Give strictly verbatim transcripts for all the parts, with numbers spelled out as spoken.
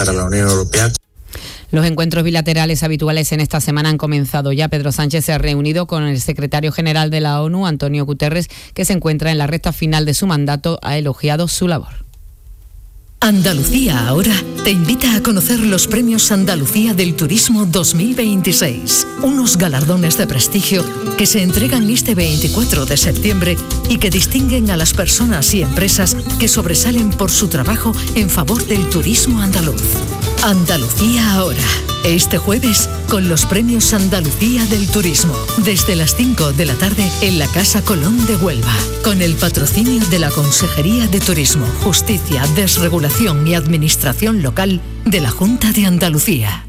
para la Unión Europea. Los encuentros bilaterales habituales en esta semana han comenzado ya. Pedro Sánchez se ha reunido con el secretario general de la ONU, Antonio Guterres, que se encuentra en la recta final de su mandato. Ha elogiado su labor. Andalucía Ahora te invita a conocer los premios Andalucía del Turismo dos mil veintiséis, unos galardones de prestigio que se entregan este veinticuatro de septiembre y que distinguen a las personas y empresas que sobresalen por su trabajo en favor del turismo andaluz. Andalucía Ahora, este jueves con los premios Andalucía del Turismo, desde las cinco de la tarde en la Casa Colón de Huelva, con el patrocinio de la Consejería de Turismo, Justicia, Desregulación y Administración Local de la Junta de Andalucía.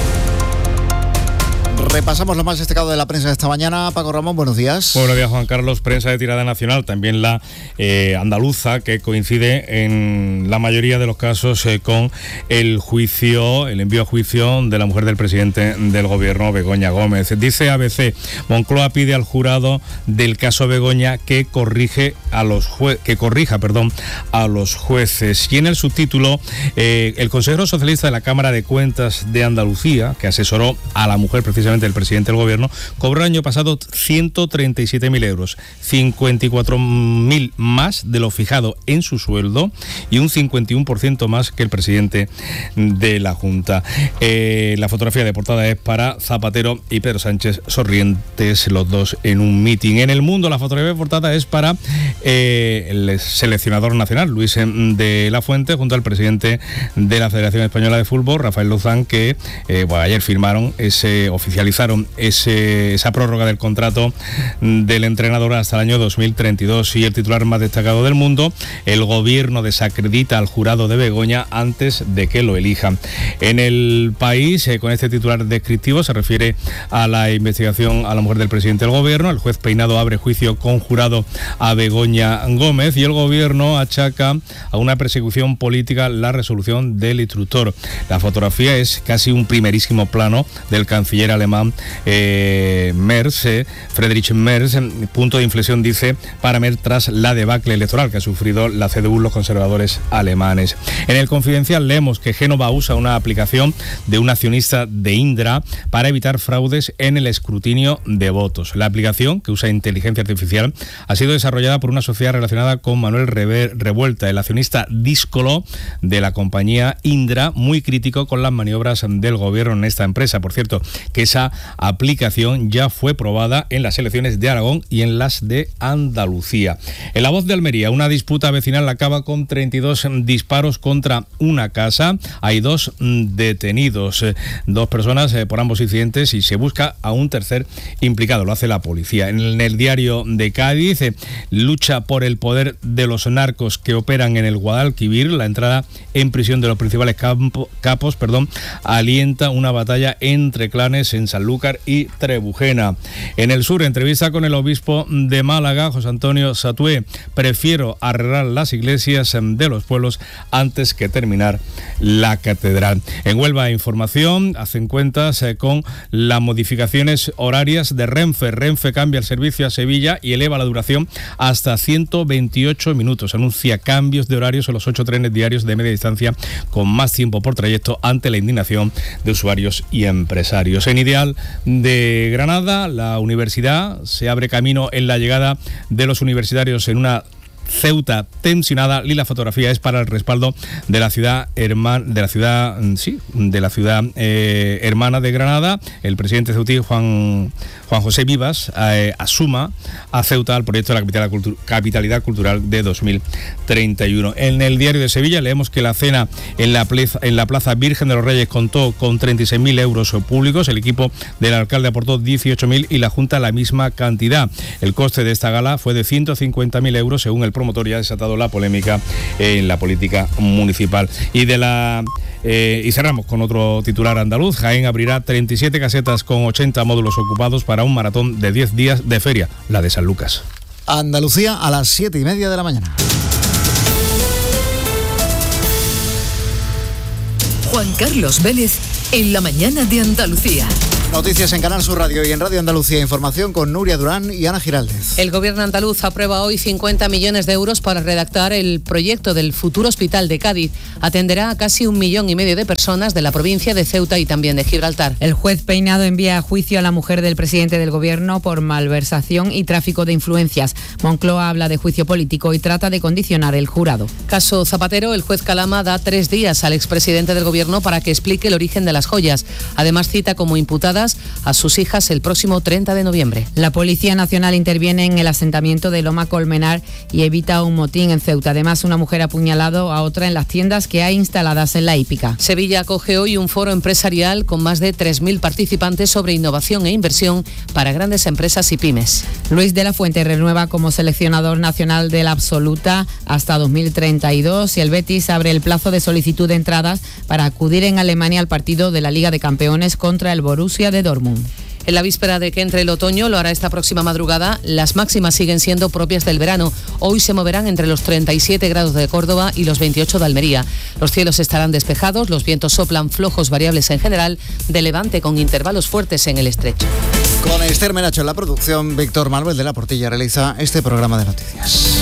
Repasamos lo más destacado de la prensa de esta mañana. Paco Ramón, buenos días. Buenos días, Juan Carlos. Prensa de tirada nacional, también la eh, andaluza, que coincide en la mayoría de los casos eh, con el juicio, el envío a juicio de la mujer del presidente del gobierno, Begoña Gómez. Dice A B C, Moncloa pide al jurado del caso Begoña que corrige a los jue- que corrija, perdón, a los jueces. Y en el subtítulo, eh, el consejero socialista de la Cámara de Cuentas de Andalucía, que asesoró a la mujer precisamente el presidente del gobierno, cobró el año pasado ciento treinta y siete mil euros, cincuenta y cuatro mil más de lo fijado en su sueldo y un cincuenta y uno por ciento más que el presidente de la Junta. Eh, la fotografía de portada es para Zapatero y Pedro Sánchez sonrientes, los dos en un mitin. En El Mundo, la fotografía de portada es para eh, el seleccionador nacional, Luis de la Fuente, junto al presidente de la Federación Española de Fútbol, Rafael Lozán, que eh, bueno, ayer firmaron ese oficial Ese, esa prórroga del contrato del entrenador hasta el año dos mil treinta y dos. Y el titular más destacado del Mundo, el gobierno desacredita al jurado de Begoña antes de que lo elijan. En El País, eh, con este titular descriptivo, se refiere a la investigación a la mujer del presidente del gobierno. El juez Peinado abre juicio conjurado a Begoña Gómez y el gobierno achaca a una persecución política la resolución del instructor. La fotografía es casi un primerísimo plano del canciller alemán Eh, Merz, eh, Friedrich Merz, punto de inflexión, dice, para Merz tras la debacle electoral que ha sufrido la C D U, los conservadores alemanes. En El Confidencial leemos que Génova usa una aplicación de un accionista de Indra para evitar fraudes en el escrutinio de votos. La aplicación, que usa inteligencia artificial, ha sido desarrollada por una sociedad relacionada con Manuel Revuelta, el accionista díscolo de la compañía Indra, muy crítico con las maniobras del gobierno en esta empresa. Por cierto, que esa aplicación ya fue probada en las elecciones de Aragón y en las de Andalucía. En La Voz de Almería, una disputa vecinal acaba con treinta y dos disparos contra una casa. Hay dos detenidos, dos personas por ambos incidentes, y se busca a un tercer implicado. Lo hace la policía. En el Diario de Cádiz, lucha por el poder de los narcos que operan en el Guadalquivir. La entrada en prisión de los principales campo, capos perdón, alienta una batalla entre clanes en Sanlúcar y Trebujena. En el sur, entrevista con el obispo de Málaga, José Antonio Satué. Prefiero arreglar las iglesias de los pueblos antes que terminar la catedral. En Huelva, información, hacen cuentas eh, con las modificaciones horarias de Renfe. Renfe cambia el servicio a Sevilla y eleva la duración hasta ciento veintiocho minutos. Anuncia cambios de horarios en los ocho trenes diarios de media distancia con más tiempo por trayecto ante la indignación de usuarios y empresarios. En Ideal de Granada, la universidad se abre camino en la llegada de los universitarios en una Ceuta tensionada, y la fotografía es para el respaldo de la ciudad hermana de la ciudad sí de la ciudad eh, hermana de Granada. El presidente ceutí, Juan Juan José Vivas, eh, asuma a Ceuta al proyecto de la capitalidad, cultu- capitalidad cultural de dos mil treinta y uno. En el Diario de Sevilla leemos que la cena en la plaza, en la plaza Virgen de los Reyes contó con treinta y seis mil euros públicos. El equipo del alcalde aportó dieciocho mil y la Junta la misma cantidad. El coste de esta gala fue de ciento cincuenta mil euros, según el promotor, y ha desatado la polémica en la política municipal. Y de la eh, y cerramos con otro titular andaluz. Jaén abrirá treinta y siete casetas con ochenta módulos ocupados para un maratón de diez días de feria, la de San Lucas. Andalucía a las siete y media de la mañana. Juan Carlos Vélez en la mañana de Andalucía. Noticias en Canal Sur Radio y en Radio Andalucía. Información con Nuria Durán y Ana Giraldez. El gobierno andaluz aprueba hoy cincuenta millones de euros para redactar el proyecto del futuro hospital de Cádiz. Atenderá a casi un millón y medio de personas de la provincia de Ceuta y también de Gibraltar. El juez Peinado envía a juicio a la mujer del presidente del gobierno por malversación y tráfico de influencias. Moncloa habla de juicio político y trata de condicionar el jurado. Caso Zapatero, el juez Calama da tres días al expresidente del gobierno para que explique el origen de las joyas. Además cita como imputadas a sus hijas el próximo treinta de noviembre. La Policía Nacional interviene en el asentamiento de Loma Colmenar y evita un motín en Ceuta. Además, una mujer ha apuñalado a otra en las tiendas que hay instaladas en la hípica. Sevilla acoge hoy un foro empresarial con más de tres mil participantes sobre innovación e inversión para grandes empresas y pymes. Luis de la Fuente renueva como seleccionador nacional de la absoluta hasta dos mil treinta y dos y el Betis abre el plazo de solicitud de entradas para acudir en Alemania al partido de la Liga de Campeones contra el Borussia de Dortmund. En la víspera de que entre el otoño, lo hará esta próxima madrugada, las máximas siguen siendo propias del verano. Hoy se moverán entre los treinta y siete grados de Córdoba y los veintiocho de Almería. Los cielos estarán despejados, los vientos soplan flojos variables en general, de levante con intervalos fuertes en el estrecho. Con Esther Menacho en la producción, Víctor Manuel de la Portilla realiza este programa de noticias.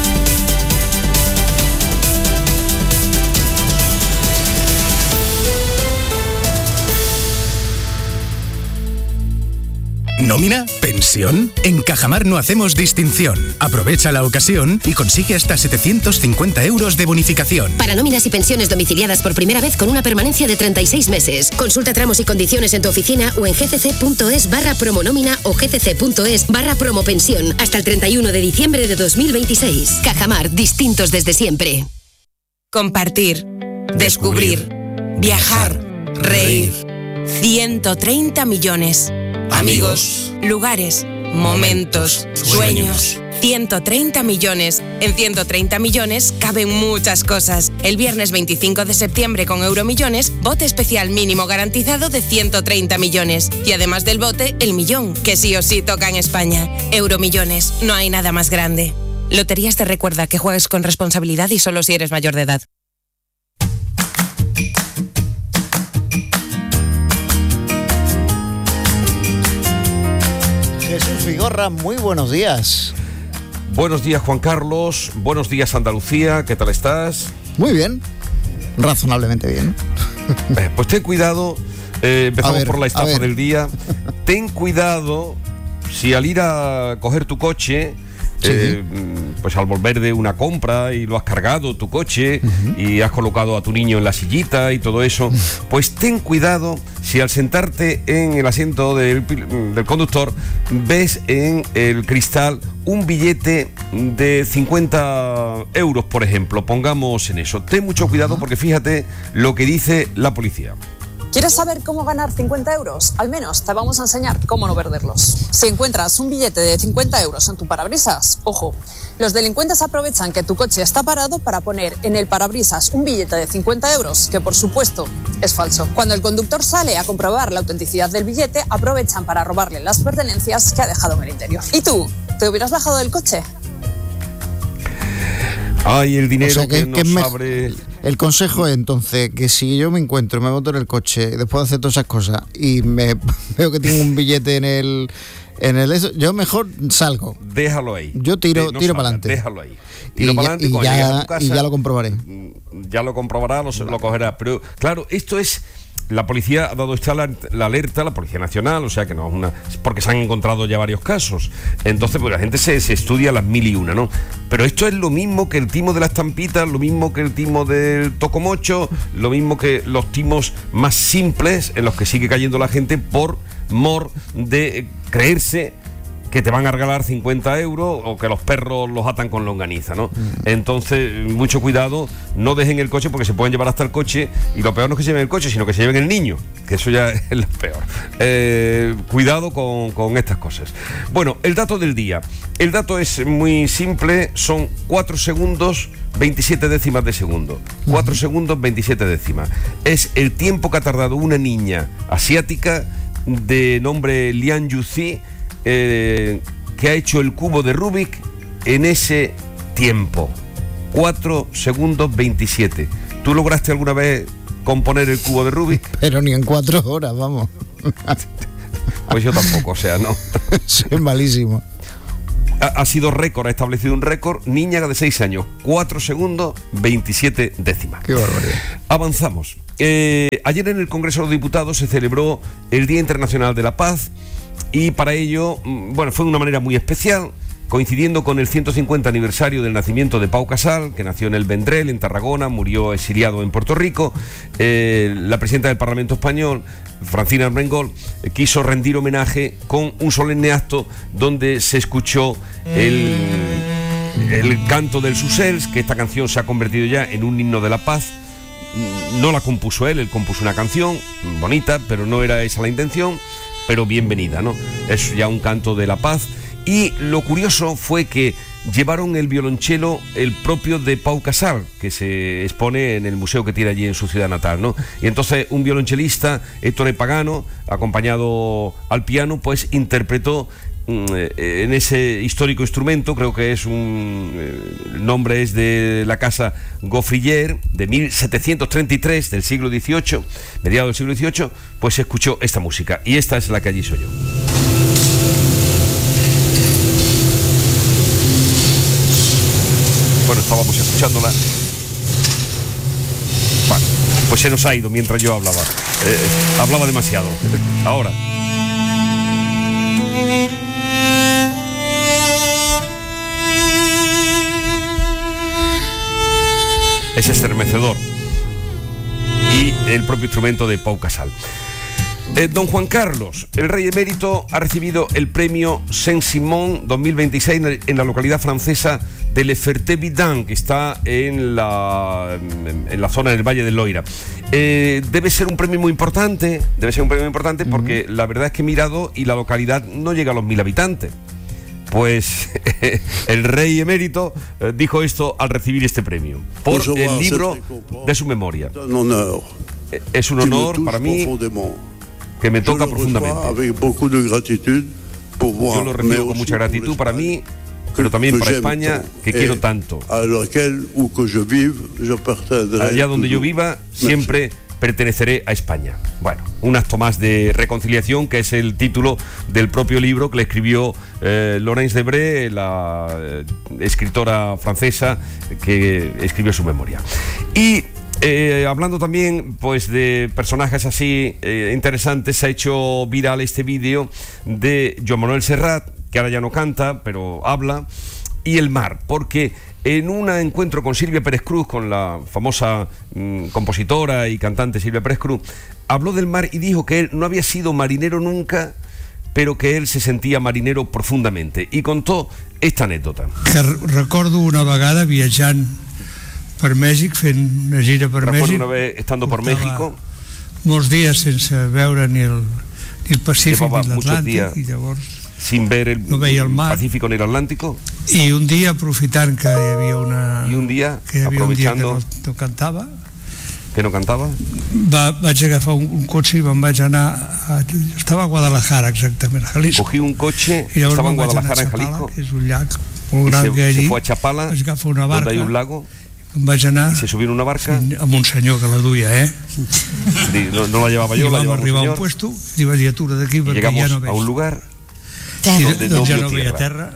¿Nómina? ¿Pensión? En Cajamar no hacemos distinción. Aprovecha la ocasión y consigue hasta setecientos cincuenta euros de bonificación. Para nóminas y pensiones domiciliadas por primera vez con una permanencia de treinta y seis meses. Consulta tramos y condiciones en tu oficina o en gcc.es barra promonómina o gcc.es barra promopensión hasta el treinta y uno de diciembre de dos mil veintiséis. Cajamar, distintos desde siempre. Compartir, descubrir, viajar, reír. ciento treinta millones. Amigos, lugares, momentos, sueños. ciento treinta millones. En ciento treinta millones caben muchas cosas. El viernes veinticinco de septiembre con Euromillones, bote especial mínimo garantizado de ciento treinta millones. Y además del bote, el millón, que sí o sí toca en España. Euromillones, no hay nada más grande. Loterías te recuerda que juegues con responsabilidad y solo si eres mayor de edad. Jesús Vigorra, muy buenos días. Buenos días, Juan Carlos. Buenos días, Andalucía. ¿Qué tal estás? Muy bien. Razonablemente bien. Eh, pues ten cuidado. Eh, empezamos ver, por la estafa del día. Ten cuidado si al ir a coger tu coche... Sí. Eh, pues al volver de una compra y lo has cargado tu coche uh-huh. y has colocado a tu niño en la sillita y todo eso, pues ten cuidado si al sentarte en el asiento del, del conductor ves en el cristal un billete de cincuenta euros, por ejemplo, pongamos en eso. Ten mucho cuidado porque fíjate lo que dice la policía. ¿Quieres saber cómo ganar cincuenta euros? Al menos te vamos a enseñar cómo no perderlos. Si encuentras un billete de cincuenta euros en tu parabrisas, ojo, los delincuentes aprovechan que tu coche está parado para poner en el parabrisas un billete de cincuenta euros, que por supuesto es falso. Cuando el conductor sale a comprobar la autenticidad del billete, aprovechan para robarle las pertenencias que ha dejado en el interior. ¿Y tú? ¿Te hubieras bajado del coche? Ay, el dinero, o sea, que, que, nos que abre... El consejo es entonces que si yo me encuentro, me monto en el coche después de hacer todas esas cosas y me veo que tengo un billete en el en el eso, yo mejor salgo. Déjalo ahí. Yo tiro, no tiro para adelante. Déjalo ahí. Tiro y, para adelante, y, ya, casa, y ya lo comprobaré. Ya lo comprobará, lo, lo cogerá. Pero claro, esto es... La policía ha dado esta la, la alerta, la Policía Nacional, o sea que no es una... porque se han encontrado ya varios casos. Entonces, pues la gente se, se estudia las mil y una, ¿no? Pero esto es lo mismo que el timo de las estampitas, lo mismo que el timo del tocomocho, lo mismo que los timos más simples en los que sigue cayendo la gente por mor de creerse que te van a regalar cincuenta euros o que los perros los atan con longaniza, ¿no? Mm. Entonces, mucho cuidado, no dejen el coche porque se pueden llevar hasta el coche y lo peor no es que se lleven el coche, sino que se lleven el niño, que eso ya es lo peor. Eh, cuidado con, con estas cosas. Bueno, el dato del día. El dato es muy simple, son cuatro segundos, veintisiete décimas de segundo. cuatro segundos, veintisiete décimas. Es el tiempo que ha tardado una niña asiática de nombre Lian Yuzi, Eh, que ha hecho el cubo de Rubik en ese tiempo. cuatro segundos veintisiete. ¿Tú lograste alguna vez componer el cubo de Rubik? Pero ni en cuatro horas, vamos. Pues yo tampoco, o sea, no. Soy malísimo. Ha, ha sido récord, ha establecido un récord. Niña de seis años, cuatro segundos, veintisiete décimas. Qué barbaridad. Avanzamos. Eh, ayer en el Congreso de los Diputados se celebró el Día Internacional de la Paz y para ello, bueno, fue de una manera muy especial, coincidiendo con el ciento cincuenta aniversario del nacimiento de Pau Casal, que nació en el Vendrell, en Tarragona, murió exiliado en Puerto Rico. Eh, la presidenta del Parlamento Español, Francina Armengol, eh, quiso rendir homenaje con un solemne acto donde se escuchó el, el canto del Susels, que esta canción se ha convertido ya en un himno de la paz. No la compuso él, él compuso una canción bonita, pero no era esa la intención, pero bienvenida, ¿no? Es ya un canto de la paz. Y lo curioso fue que llevaron el violonchelo el propio de Pau Casal, que se expone en el museo que tiene allí en su ciudad natal, ¿no? Y entonces un violonchelista, Héctor Pagano, acompañado al piano, pues interpretó en ese histórico instrumento, creo que es un... el nombre es de la casa Gaufriller, de mil setecientos treinta y tres, del siglo dieciocho, mediados del siglo dieciocho, pues se escuchó esta música, y esta es la que allí soy yo. Bueno, estábamos escuchándola. Bueno, pues se nos ha ido mientras yo hablaba. Eh, hablaba demasiado. Ahora. Es estremecedor. Y el propio instrumento de Pau Casal. Eh, don Juan Carlos, el rey emérito, ha recibido el premio Saint-Simon dos mil veintiséis en la localidad francesa de Le Ferté-Vidal, que está en la, en la zona del Valle del Loira. Eh, debe ser un premio muy importante, debe ser un premio muy importante porque uh-huh. la verdad es que he mirado y la localidad no llega a los mil habitantes. Pues el rey emérito eh, dijo esto al recibir este premio por el libro de su memoria. Es un honor para mí que me toca profundamente. Yo lo recibo con mucha gratitud para mí, pero también para España, que quiero tanto. Allá donde yo viva, siempre perteneceré a España. Bueno, un acto más de reconciliación, que es el título del propio libro que le escribió eh, Laurence Debré, la eh, escritora francesa que escribió su memoria. Y eh, hablando también pues de personajes así eh, interesantes, se ha hecho viral este vídeo de Joan Manuel Serrat, que ahora ya no canta, pero habla, y el mar, porque en un encuentro con Silvia Pérez Cruz, con la famosa mmm, compositora y cantante Silvia Pérez Cruz, habló del mar y dijo que él no había sido marinero nunca, pero que él se sentía marinero profundamente, y contó esta anécdota. Que recordo una vegada viatjant per Mèxic, fent una gira per Mèxic. Una vez estando por México. Molts dies sense veure ni el, ni el Pacífic ni l'Atlàntic, i llavors sin ver el, no veia el mar. Pacífico ni el Atlántico. I un dia, aprofitant que hi havia una... I un dia, que hi havia aprovechando... un dia que no, no cantava... Que no cantava? Va, vaig agafar un, un cotxe i me'n vaig anar... A, estava a Guadalajara, exactament, a Jalisco. Cogí un cotxe, estava en Guadalajara, en Jalisco. Que és un llac molt gran se, que allí. Se fue a Chapala, una barca, donde hay un lago. Em vaig anar... Se subió en una barca. Amb un senyor que la duia, eh? No, no la llevaba yo, la llevaba un arribar señor. A un puesto, i vaig dir, atura d'aquí perquè ja no veig. A un lugar... I de, doncs ja no veia terra.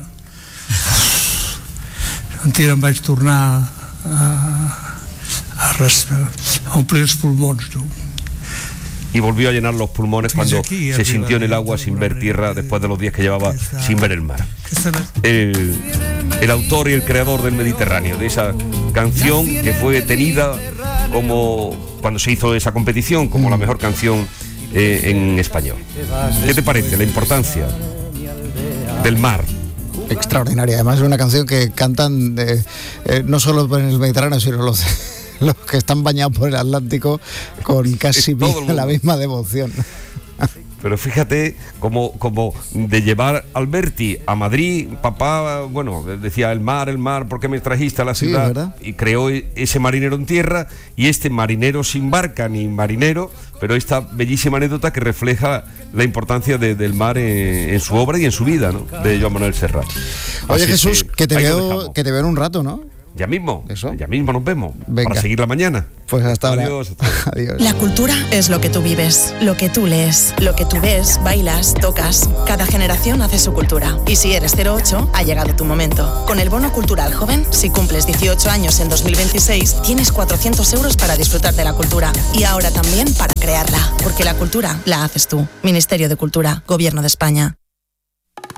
Mentira, em vaig tornar a, a, a omplir els pulmons, tu. Y volvió a llenar los pulmones cuando se sintió en el agua sin ver tierra, después de los días que llevaba sin ver el mar. El, el autor y el creador del Mediterráneo, de esa canción que fue tenida como, cuando se hizo esa competición, como la mejor canción eh, en español. ¿Qué te parece la importancia del mar? Extraordinaria, además es una canción que cantan eh, eh, no solo en el Mediterráneo, sino los, los que están bañados por el Atlántico con casi la misma devoción. Pero fíjate como, como de llevar Alberti a Madrid, papá, bueno, decía el mar, el mar, ¿por qué me trajiste a la ciudad? Sí, y creó ese marinero en tierra, y este marinero sin barca ni marinero, pero esta bellísima anécdota que refleja la importancia de, del mar en, en su obra y en su vida, ¿no? De Joan Manuel Serrat. Oye, Así Jesús, que, que, te veo, que te veo en un rato, ¿no? Ya mismo. Eso. Ya mismo nos vemos. Venga. Para seguir la mañana. Pues hasta Adiós. ahora. Adiós. La cultura es lo que tú vives, lo que tú lees, lo que tú ves, bailas, tocas. Cada generación hace su cultura. Y si eres cero ocho, ha llegado tu momento. Con el Bono Cultural Joven, si cumples dieciocho años en dos mil veintiséis, tienes cuatrocientos euros para disfrutar de la cultura. Y ahora también para crearla. Porque la cultura la haces tú. Ministerio de Cultura, Gobierno de España.